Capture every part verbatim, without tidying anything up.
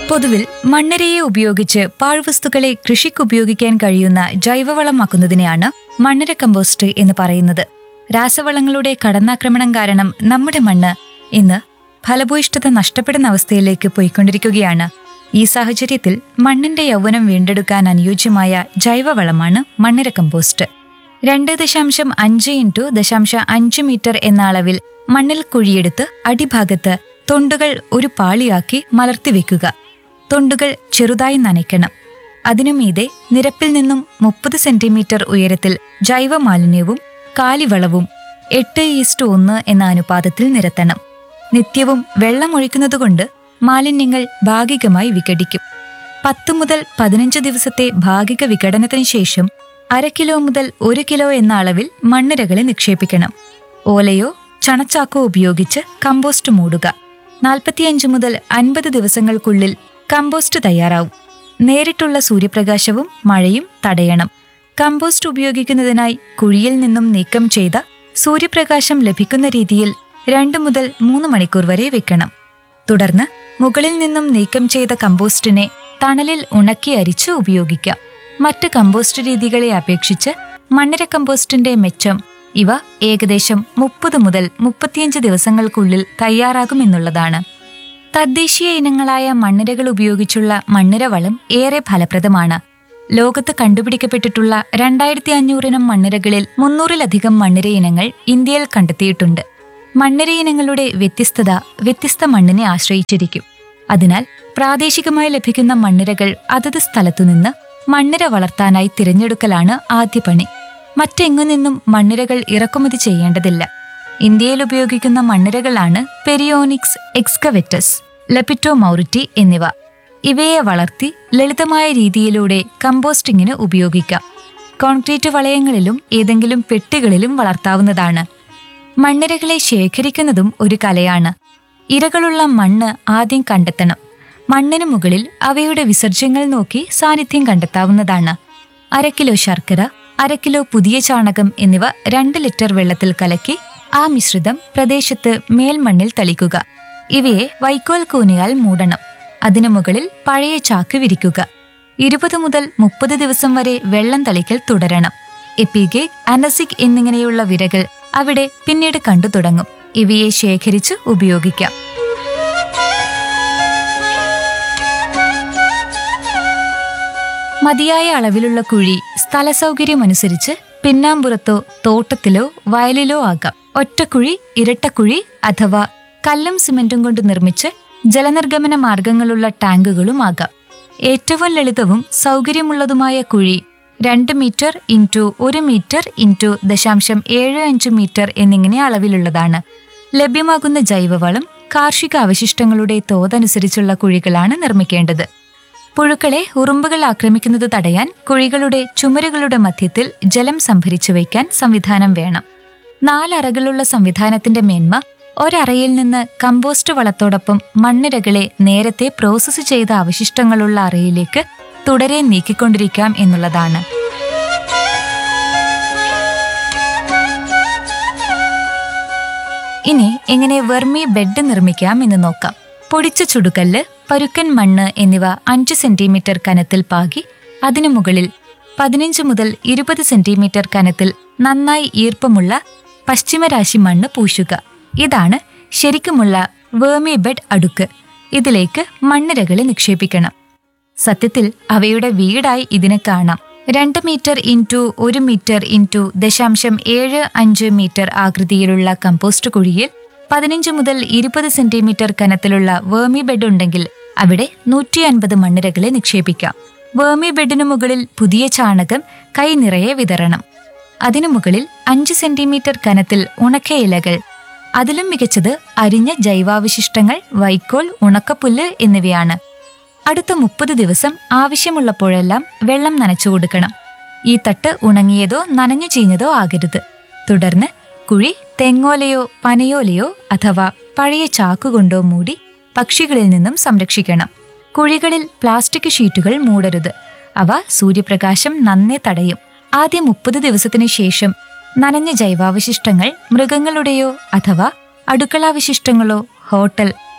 പൊതുവിൽ മണ്ണിരയെ ഉപയോഗിച്ച് പാഴ്വസ്തുക്കളെ കൃഷിക്കുപയോഗിക്കാൻ കഴിയുന്ന ജൈവവളമാക്കുന്നതിനെയാണ് മണ്ണിര കമ്പോസ്റ്റ് എന്ന് പറയുന്നത്. രാസവളങ്ങളുടെ കടന്നാക്രമണം കാരണം നമ്മുടെ മണ്ണ് ഇന്ന് ഫലഭൂയിഷ്ഠത നഷ്ടപ്പെടുന്ന അവസ്ഥയിലേക്ക് പോയിക്കൊണ്ടിരിക്കുകയാണ്. ഈ സാഹചര്യത്തിൽ മണ്ണിന്റെ യൗവനം വീണ്ടെടുക്കാൻ അനുയോജ്യമായ ജൈവവളമാണ് മണ്ണിര കമ്പോസ്റ്റ്. രണ്ട് ദശാംശം അഞ്ച് ഇൻറ്റു ദശാംശ അഞ്ച് മീറ്റർ എന്ന അളവിൽ മണ്ണിൽ കുഴിയെടുത്ത് അടിഭാഗത്ത് തൊണ്ടുകൾ ഒരു പാളിയാക്കി മലർത്തിവെക്കുക. തൊണ്ടുകൾ ചെറുതായി നനയ്ക്കണം. അതിനുമീതെ നിരപ്പിൽ നിന്നും മുപ്പത് സെന്റിമീറ്റർ ഉയരത്തിൽ ജൈവമാലിന്യവും കാലിവളവും എട്ട് ഈസ്റ്റ് ഒന്ന് എന്ന അനുപാതത്തിൽ നിരത്തണം. നിത്യവും വെള്ളമൊഴിക്കുന്നതുകൊണ്ട് മാലിന്യങ്ങൾ ഭാഗികമായി വിഘടിക്കും. പത്ത് മുതൽ പതിനഞ്ച് ദിവസത്തെ ഭാഗിക വിഘടനത്തിന് ശേഷം അര കിലോ മുതൽ ഒരു കിലോ എന്ന അളവിൽ മണ്ണിരകളെ നിക്ഷേപിക്കണം. ഓലയോ ചണച്ചാക്കോ ഉപയോഗിച്ച് കമ്പോസ്റ്റ് മൂടുക. നാൽപ്പത്തിയഞ്ച് മുതൽ അൻപത് ദിവസങ്ങൾക്കുള്ളിൽ കമ്പോസ്റ്റ് തയ്യാറാവും. നേരിട്ടുള്ള സൂര്യപ്രകാശവും മഴയും തടയണം. കമ്പോസ്റ്റ് ഉപയോഗിക്കുന്നതിനായി കുഴിയിൽ നിന്നും നീക്കം ചെയ്ത സൂര്യപ്രകാശം ലഭിക്കുന്ന രീതിയിൽ രണ്ട് മുതൽ മൂന്ന് മണിക്കൂർ വരെ വെക്കണം. തുടർന്ന് മുകളിൽ നിന്നും നീക്കം ചെയ്ത കമ്പോസ്റ്റിനെ തണലിൽ ഉണക്കി അരിച്ച് ഉപയോഗിക്കാം. മറ്റ് കമ്പോസ്റ്റ് രീതികളെ അപേക്ഷിച്ച് മണ്ണിര കമ്പോസ്റ്റിന്റെ മെച്ചം ഇവ ഏകദേശം മുപ്പത് മുതൽ മുപ്പത്തിയഞ്ച് ദിവസങ്ങൾക്കുള്ളിൽ തയ്യാറാകുമെന്നുള്ളതാണ്. തദ്ദേശീയ ഇനങ്ങളായ മണ്ണിരകൾ ഉപയോഗിച്ചുള്ള മണ്ണിര വളം ഏറെ ഫലപ്രദമാണ്. ലോകത്ത് കണ്ടുപിടിക്കപ്പെട്ടിട്ടുള്ള രണ്ടായിരത്തി അഞ്ഞൂറിനം മണ്ണിരകളിൽ മുന്നൂറിലധികം മണ്ണിര ഇനങ്ങൾ ഇന്ത്യയിൽ കണ്ടെത്തിയിട്ടുണ്ട്. മണ്ണിര ഇനങ്ങളുടെ വ്യത്യസ്തത വ്യത്യസ്ത മണ്ണിനെ ആശ്രയിച്ചിരിക്കും. അതിനാൽ പ്രാദേശികമായി ലഭിക്കുന്ന മണ്ണിരകൾ അതത് സ്ഥലത്തുനിന്ന് മണ്ണിര വളർത്താനായി തിരഞ്ഞെടുക്കലാണ് ആദ്യ പണി. മറ്റെങ്ങു നിന്നും മണ്ണിരകൾ ഇറക്കുമതി ചെയ്യേണ്ടതില്ല. ഇന്ത്യയിൽ ഉപയോഗിക്കുന്ന മണ്ണിരകളാണ് പെരിയോണിക്സ് എക്സ്കവെറ്റസ്, ലെപിറ്റോ മൗറിറ്റി എന്നിവ. ഇവയെ വളർത്തി ലളിതമായ രീതിയിലൂടെ കമ്പോസ്റ്റിങ്ങിന് ഉപയോഗിക്കാം. കോൺക്രീറ്റ് വളയങ്ങളിലും ഏതെങ്കിലും പെട്ടികളിലും വളർത്താവുന്നതാണ്. മണ്ണിരകളെ ശേഖരിക്കുന്നതും ഒരു കലയാണ്. ഇരകളുള്ള മണ്ണ് ആദ്യം കണ്ടെത്തണം. മണ്ണിന് മുകളിൽ അവയുടെ വിസർജ്യങ്ങൾ നോക്കി സാന്നിധ്യം കണ്ടെത്താവുന്നതാണ്. അര കിലോ ശർക്കര, അര കിലോ പുതിയ ചാണകം എന്നിവ രണ്ട് ലിറ്റർ വെള്ളത്തിൽ കലക്കി ആ മിശ്രിതം പ്രദേശത്ത് മേൽമണ്ണിൽ തളിക്കുക. ഇവയെ വൈക്കോൽ കൂനയാൽ മൂടണം. അതിനു മുകളിൽ പഴയ ചാക്ക് വിരിക്കുക. ഇരുപത് മുതൽ മുപ്പത് ദിവസം വരെ വെള്ളം തളിക്കൽ തുടരണം. എപ്പിഗെ, അനസിക് എന്നിങ്ങനെയുള്ള വിരകൾ അവിടെ പിന്നീട് കണ്ടു തുടങ്ങും. ഇവയെ ശേഖരിച്ച് ഉപയോഗിക്കാം. മതിയായ അളവിലുള്ള കുഴി സ്ഥലസൗകര്യമനുസരിച്ച് പിന്നാമ്പുറത്തോ തോട്ടത്തിലോ വയലിലോ ആകാം. ഒറ്റക്കുഴി, ഇരട്ടക്കുഴി അഥവാ കല്ലും സിമന്റും കൊണ്ട് നിർമ്മിച്ച് ജലനിർഗമന മാർഗങ്ങളുള്ള ടാങ്കുകളും ആകാം. ഏറ്റവും ലളിതവും സൗകര്യമുള്ളതുമായ കുഴി രണ്ട് മീറ്റർ ഇൻറ്റു ഒരു മീറ്റർ ഇൻറ്റു ദശാംശം ഏഴ് അഞ്ച് മീറ്റർ എന്നിങ്ങനെ അളവിലുള്ളതാണ്. ലഭ്യമാകുന്ന ജൈവവളം കാർഷിക അവശിഷ്ടങ്ങളുടെ തോതനുസരിച്ചുള്ള കുഴികളാണ് നിർമ്മിക്കേണ്ടത്. പുഴുക്കളെ ഉറുമ്പുകൾ ആക്രമിക്കുന്നത് തടയാൻ കുഴികളുടെ ചുമരുകളുടെ മധ്യത്തിൽ ജലം സംഭരിച്ചു വയ്ക്കാൻ സംവിധാനം വേണം. നാലറകളുള്ള സംവിധാനത്തിന്റെ മേന്മ ഒരറയിൽ നിന്ന് കമ്പോസ്റ്റ് വളത്തോടൊപ്പം മണ്ണിരകളെ നേരത്തെ പ്രോസസ്സ് ചെയ്ത അവശിഷ്ടങ്ങളുള്ള അറയിലേക്ക് തുടരെ നീക്കിക്കൊണ്ടിരിക്കാം എന്നുള്ളതാണ്. ഇനി എങ്ങനെ വെർമി ബെഡ് നിർമ്മിക്കാം എന്ന് നോക്കാം. പൊടിച്ച ചുടുകല്ല്, പരുക്കൻ മണ്ണ് എന്നിവ അഞ്ച് സെന്റിമീറ്റർ കനത്തിൽ പാകി അതിനു മുകളിൽ പതിനഞ്ച് മുതൽ ഇരുപത് സെന്റിമീറ്റർ കനത്തിൽ നന്നായി ഈർപ്പമുള്ള പശ്ചിമരാശി മണ്ണ് പൂശുക. ഇതാണ് ശരിക്കുമുള്ള വേർമി ബെഡ് അടുക്ക്. ഇതിലേക്ക് മണ്ണിരകളെ നിക്ഷേപിക്കണം. സത്യത്തിൽ അവയുടെ വീടായി ഇതിനെ കാണാം. രണ്ട് മീറ്റർ ഇൻറ്റു ഒരു മീറ്റർ ഇൻറ്റു ദശാംശം ഏഴ് അഞ്ച് മീറ്റർ ആകൃതിയിലുള്ള കമ്പോസ്റ്റ് കുഴിയിൽ പതിനഞ്ച് മുതൽ ഇരുപത് സെന്റിമീറ്റർ കനത്തിലുള്ള വേർമി ബെഡ് ഉണ്ടെങ്കിൽ അവിടെ നൂറ്റി അൻപത് മണ്ണിരകളെ നിക്ഷേപിക്കാം. വേർമി ബെഡിനു മുകളിൽ പുതിയ ചാണകം കൈ നിറയെ വിതറണം. അതിനു മുകളിൽ അഞ്ച് സെന്റിമീറ്റർ കനത്തിൽ ഉണക്ക ഇലകൾ, അതിലും മികച്ചത് അരിഞ്ഞ ജൈവാവശിഷ്ടങ്ങൾ, വൈക്കോൽ, ഉണക്കപ്പുല്ല് എന്നിവയാണ്. അടുത്ത മുപ്പത് ദിവസം ആവശ്യമുള്ളപ്പോഴെല്ലാം വെള്ളം നനച്ചു കൊടുക്കണം. ഈ തട്ട് ഉണങ്ങിയതോ നനഞ്ഞു ചീഞ്ഞതോ ആകരുത്. തുടർന്ന് കുഴി തെങ്ങോലയോ പനയോലയോ അഥവാ പഴയ ചാക്കുകൊണ്ടോ മൂടി പക്ഷികളിൽ നിന്നും സംരക്ഷിക്കണം. കുഴികളിൽ പ്ലാസ്റ്റിക് ഷീറ്റുകൾ മൂടരുത്. അവ സൂര്യപ്രകാശം നന്നേ തടയും. ആദ്യ മുപ്പത് ദിവസത്തിനു ശേഷം നനഞ്ഞ ജൈവാവശിഷ്ടങ്ങൾ മൃഗങ്ങളുടെയോ അഥവാ അടുക്കളാവശിഷ്ടങ്ങളോ ഹോട്ടൽ,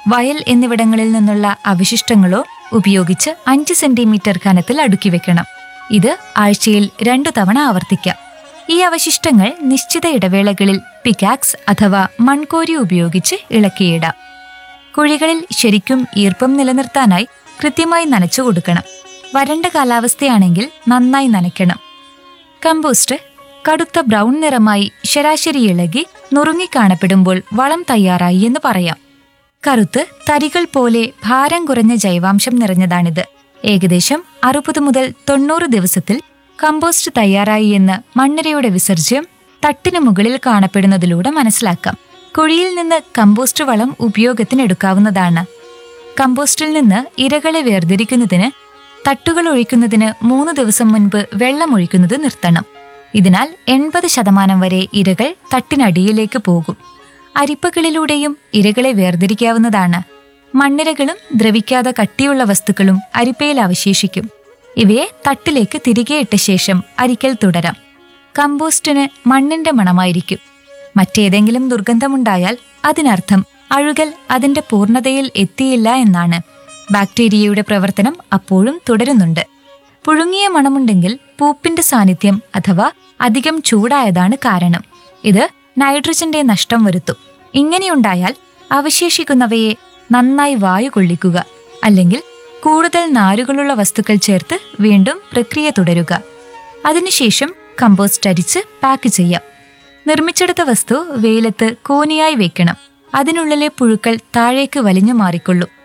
വയൽ എന്നിവിടങ്ങളിൽ നിന്നുള്ള അവശിഷ്ടങ്ങളോ ഉപയോഗിച്ച് അഞ്ച് സെന്റിമീറ്റർ കനത്തിൽ അടുക്കി വെക്കണം. ഇത് ആഴ്ചയിൽ രണ്ടു തവണ ആവർത്തിക്കാം. ഈ അവശിഷ്ടങ്ങൾ നിശ്ചിത ഇടവേളകളിൽ പിക്കാക്സ് അഥവാ മൺകോരി ഉപയോഗിച്ച് ഇളക്കിയിടാം. കുഴികളിൽ ശരിക്കും ഈർപ്പം നിലനിർത്താനായി കൃത്യമായി നനച്ചു കൊടുക്കണം. വരണ്ട കാലാവസ്ഥയാണെങ്കിൽ നന്നായി നനയ്ക്കണം. കമ്പോസ്റ്റ് കടുത്ത ബ്രൗൺ നിറമായി ശരാശരി ഇളകി നുറുങ്ങി കാണപ്പെടുമ്പോൾ വളം തയ്യാറായി എന്ന് പറയാം. കറുത്ത് തരികൾ പോലെ ഭാരം കുറഞ്ഞ ജൈവാംശം നിറഞ്ഞതാണിത്. ഏകദേശം അറുപത് മുതൽ തൊണ്ണൂറ് ദിവസത്തിൽ കമ്പോസ്റ്റ് തയ്യാറായി എന്ന് മണ്ണിരയുടെ വിസർജ്യം തട്ടിനു മുകളിൽ കാണപ്പെടുന്നതിലൂടെ മനസ്സിലാക്കാം. കുഴിയിൽ നിന്ന് കമ്പോസ്റ്റ് വളം ഉപയോഗത്തിനെടുക്കാവുന്നതാണ്. കമ്പോസ്റ്റിൽ നിന്ന് ഇരകളെ വേർതിരിക്കുന്നതിന് തട്ടുകൾ ഒഴിക്കുന്നതിന് മൂന്ന് ദിവസം മുൻപ് വെള്ളം ഒഴിക്കുന്നത് നിർത്തണം. ഇതിനാൽ എൺപത് ശതമാനം വരെ ഇരകൾ തട്ടിനടിയിലേക്ക് പോകും. അരിപ്പകളിലൂടെയും ഇരകളെ വേർതിരിക്കാവുന്നതാണ്. മണ്ണിരകളും ദ്രവിക്കാതെ കട്ടിയുള്ള വസ്തുക്കളും അരിപ്പയിൽ അവശേഷിക്കും. ഇവയെ തട്ടിലേക്ക് തിരികെ ഇട്ട ശേഷം അരിക്കൽ തുടരാം. കമ്പോസ്റ്റിന് മണ്ണിന്റെ മണമായിരിക്കും. മറ്റേതെങ്കിലും ദുർഗന്ധമുണ്ടായാൽ അതിനർത്ഥം അഴുകൽ അതിന്റെ പൂർണ്ണതയിൽ എത്തിയില്ല എന്നാണ്. ബാക്ടീരിയയുടെ പ്രവർത്തനം അപ്പോഴും തുടരുന്നുണ്ട്. പുഴുങ്ങിയ മണമുണ്ടെങ്കിൽ പൂപ്പിന്റെ സാന്നിധ്യം അഥവാ അധികം ചൂടായതാണ് കാരണം. ഇത് നൈട്രജന്റെ നഷ്ടം വരുത്തും. ഇങ്ങനെയുണ്ടായാൽ അവശേഷിക്കുന്നവയെ നന്നായി വായു കൊള്ളിക്കുക, അല്ലെങ്കിൽ കൂടുതൽ നാരുകളുള്ള വസ്തുക്കൾ ചേർത്ത് വീണ്ടും പ്രക്രിയ തുടരുക. അതിനുശേഷം കമ്പോസ്റ്റ് അരിച്ച് പാക്ക് ചെയ്യാം. നിർമ്മിച്ചെടുത്ത വസ്തു വെയിലത്ത് കോനിയായി വെക്കണം. അതിനുള്ളിലെ പുഴുക്കൾ താഴേക്ക് വലിഞ്ഞു മാറിക്കൊള്ളും.